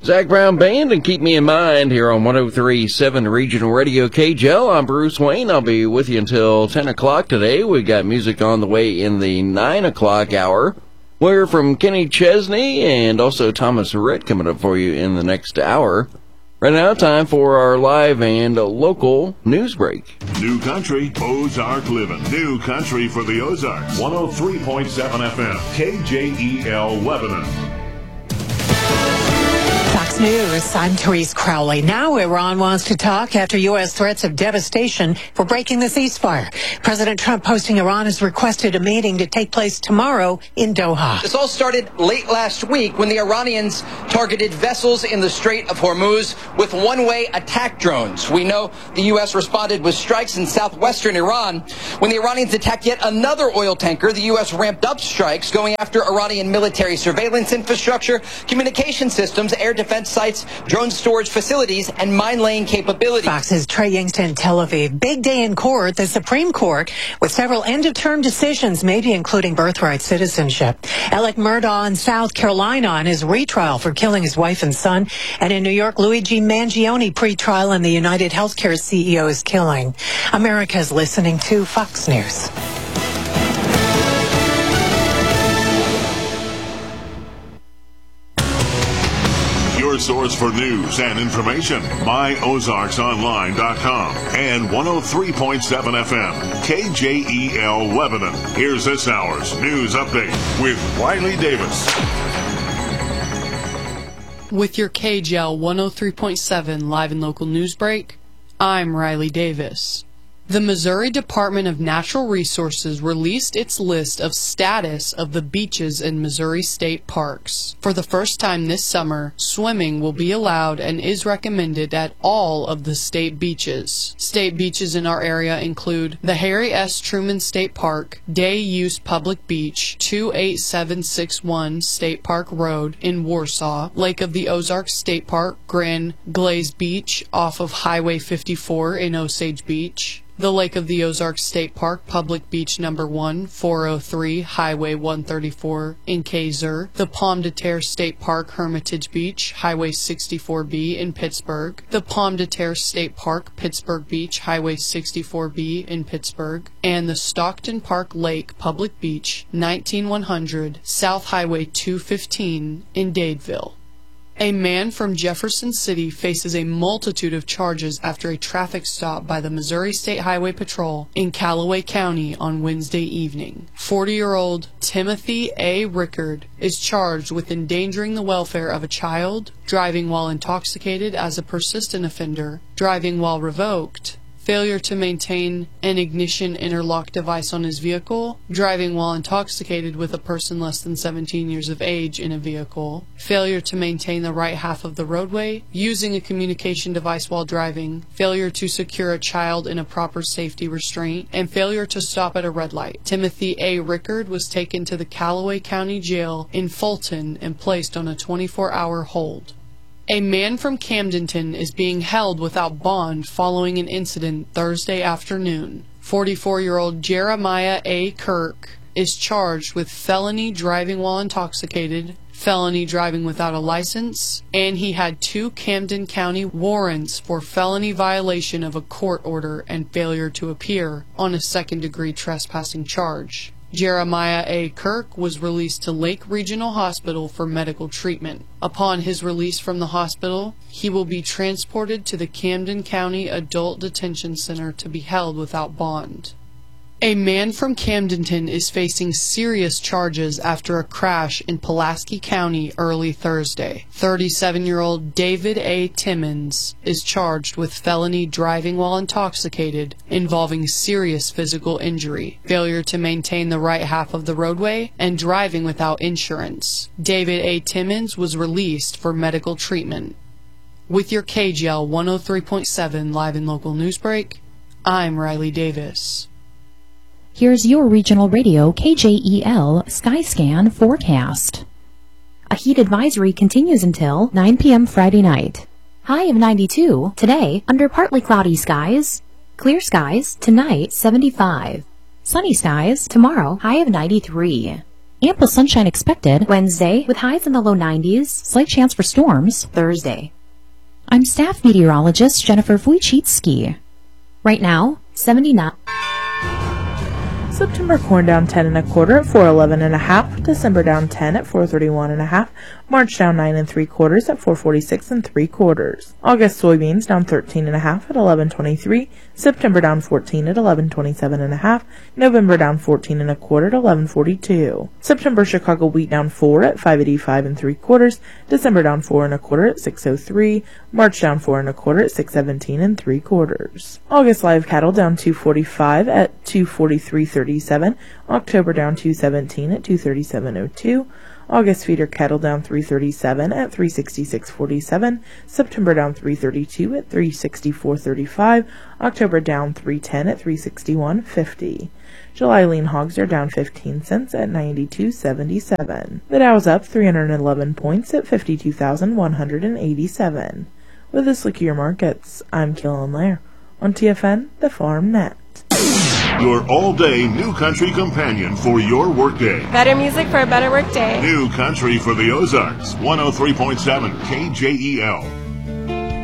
Zach Brown Band and Keep Me in Mind here on 103.7 Regional Radio KJL. I'm Bruce Wayne. I'll be with you until 10 o'clock today. We've got music on the way in the 9 o'clock hour. We're from Kenny Chesney and also Thomas Rhett coming up for you in the next hour. Right now, time for our live and local news break. New Country, Ozark Living. New Country for the Ozarks. 103.7 FM, KJEL Lebanon. Fox News, I'm Therese Crowley. Now Iran wants to talk after U.S. threats of devastation for breaking the ceasefire. President Trump posting Iran has requested a meeting to take place tomorrow in Doha. This all started late last week when the Iranians targeted vessels in the Strait of Hormuz with one-way attack drones. We know the U.S. responded with strikes in southwestern Iran. When the Iranians attacked yet another oil tanker, the U.S. ramped up strikes, going after Iranian military surveillance infrastructure, communication systems, air defense sites, drone storage facilities, and mine-laying capabilities. Fox's Trey Youngston, Tel Aviv. Big day in court, the Supreme Court, with several end-of-term decisions, maybe including birthright citizenship. Alec Murdaugh in South Carolina on his retrial for killing his wife and son. And in New York, Luigi Mangione pretrial in the United Healthcare CEO's killing. America's listening to Fox News. Your source for news and information. MyOzarksOnline.com and 103.7 FM, KJEL Lebanon. Here's this hour's news update with Riley Davis. With your KJEL 103.7 live and local news break, I'm Riley Davis. The Missouri Department of Natural Resources released its list of status of the beaches in Missouri state parks. For the first time this summer, swimming will be allowed and is recommended at all of the state beaches. State beaches in our area include the Harry S. Truman State Park, Day Use Public Beach, 28761 State Park Road in Warsaw, Lake of the Ozarks State Park, Grand Glaze Beach off of Highway 54 in Osage Beach, the Lake of the Ozarks State Park, Public Beach Number 1, 403, Highway 134 in Kaiser, the Pomme de Terre State Park, Hermitage Beach, Highway 64B in Pittsburgh, the Pomme de Terre State Park, Pittsburgh Beach, Highway 64B in Pittsburgh, and the Stockton Park Lake, Public Beach, 19100, South Highway 215 in Dadeville. A man from Jefferson City faces a multitude of charges after a traffic stop by the Missouri State Highway Patrol in Callaway County on Wednesday evening. 40-year-old Timothy A. Rickard is charged with endangering the welfare of a child, driving while intoxicated as a persistent offender, driving while revoked, failure to maintain an ignition interlock device on his vehicle, driving while intoxicated with a person less than 17 years of age in a vehicle, failure to maintain the right half of the roadway, using a communication device while driving, failure to secure a child in a proper safety restraint, and failure to stop at a red light. Timothy A. Rickard was taken to the Callaway County Jail in Fulton and placed on a 24-hour hold. A man from Camdenton is being held without bond following an incident Thursday afternoon. 44-year-old Jeremiah A. Kirk is charged with felony driving while intoxicated, felony driving without a license, and he had 2 Camden County warrants for felony violation of a court order and failure to appear on a second-degree trespassing charge. Jeremiah A. Kirk was released to Lake Regional Hospital for medical treatment. Upon his release from the hospital, he will be transported to the Camden County Adult Detention Center to be held without bond. A man from Camdenton is facing serious charges after a crash in Pulaski County early Thursday. 37-year-old David A. Timmons is charged with felony driving while intoxicated involving serious physical injury, failure to maintain the right half of the roadway, and driving without insurance. David A. Timmons was released for medical treatment. With your KJL 103.7 live and local news break, I'm Riley Davis. Here's your regional radio KJEL Skyscan forecast. A heat advisory continues until 9 p.m. Friday night. High of 92 today under partly cloudy skies. Clear skies tonight 75. Sunny skies tomorrow high of 93. Ample sunshine expected Wednesday with highs in the low 90s, slight chance for storms Thursday. I'm staff meteorologist Jennifer Wojcicki. Right now, 79. September corn down 10 1/4 at 411.5. December down 10 at 431.5. March down 9 3/4 at 446 3/4. August soybeans down 13.5 at 1123. September down 14 at 1127.5. November down 14 1/4 at 1142. September Chicago wheat down 4 at 585 3/4. December down 4 1/4 at 603. March down 4 1/4 at 617 3/4. August live cattle down 245 at 243.37. October down 217 at 237.02. August feeder cattle down 337 at 366.47. September down 332 at 364.35. October down 310 at 361.50. July lean hogs are down 15 cents at 92.77. The Dow's up 311 points at 52,187. With this look at your markets, I'm Killen Lair on TFN, the Farm Net. Your all-day New Country companion for your workday. Better music for a better workday. New Country for the Ozarks, 103.7 KJEL.